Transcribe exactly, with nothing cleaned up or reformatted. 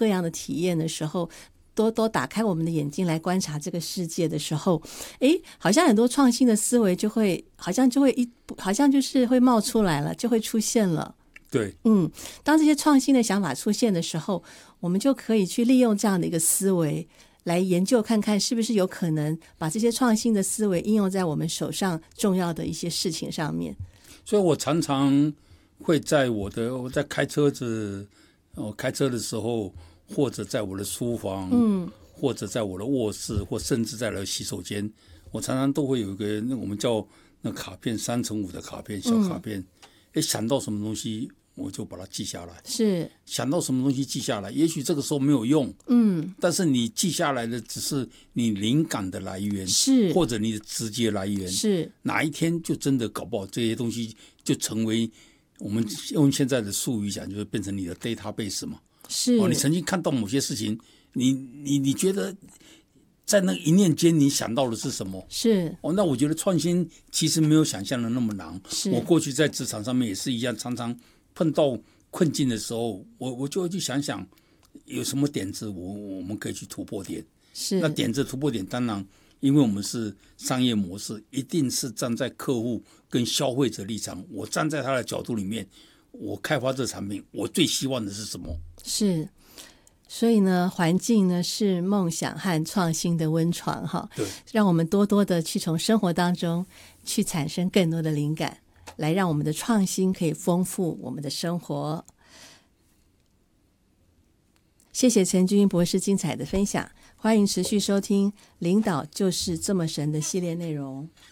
各样的体验的时候，多多打开我们的眼睛来观察这个世界的时候，诶，好像很多创新的思维就会好像就会一好像就是会冒出来了，就会出现了。 对， 嗯，当这些创新的想法出现的时候，我们就可以去利用这样的一个思维来研究看看是不是有可能把这些创新的思维应用在我们手上重要的一些事情上面。 所以我常常会在我的我在开车子，我开车的时候，或者在我的书房，嗯，或者在我的卧室，或甚至在我的洗手间，我常常都会有一个那我们叫那卡片三乘五的卡片，小卡片，哎、嗯，想到什么东西我就把它记下来， 是想到什么东西记下来，也许这个时候没有用，嗯，但是你记下来的只是你灵感的来源， 是或者你的直接来源， 是哪一天就真的搞不好这些东西就成为我们用现在的术语讲，就是变成你的 database 嘛。 是、 哦，你曾经看到某些事情，你你你觉得在那一念间你想到的是什么？ 是哦，那我觉得创新其实没有想象的那么难。 是我过去在职场上面也是一样，常常碰到困境的时候，我我就会去想想有什么点子我我们可以去突破点。 是那点子突破点，当然因为我们是商业模式，一定是站在客户跟消费者立场，我站在他的角度里面，我开发这产品，我最希望的是什么？ 是，所以呢，环境呢是梦想和创新的温床哈。 对， 让我们多多的去从生活当中去产生更多的灵感，来让我们的创新可以丰富我们的生活。谢谢陈君博士精彩的分享，欢迎持续收听《领导就是这么神》的系列内容。